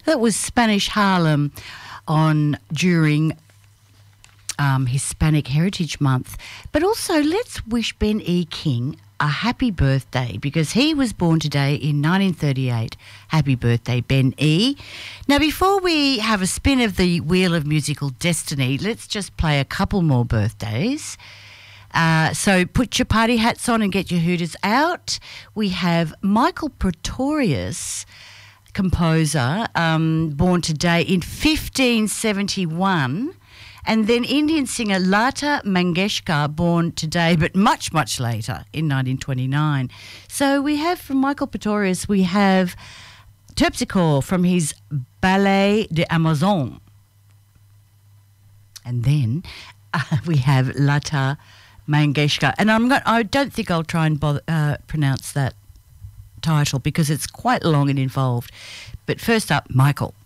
That was Spanish Harlem during Hispanic Heritage Month. But also, let's wish Ben E. King a happy birthday because he was born today in 1938. Happy birthday, Ben E. Now, before we have a spin of the Wheel of Musical Destiny, let's just play a couple more birthdays. So put your party hats on and get your hooters out. We have Michael Pretorius, composer, born today in 1571. And then Indian singer Lata Mangeshkar, born today but much, much later in 1929. So we have from Michael Pretorius, we have Terpsichore from his Ballet de Amazon. And then we have Lata Mangeshkar. And I don't think I'll try and pronounce that title because it's quite long and involved. But first up, Michael.